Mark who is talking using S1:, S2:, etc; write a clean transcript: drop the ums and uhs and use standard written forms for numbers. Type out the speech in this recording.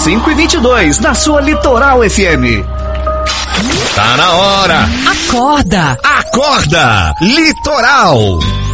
S1: 5h22, na sua Litoral FM.
S2: Tá na hora.
S3: Acorda.
S2: Acorda. Litoral.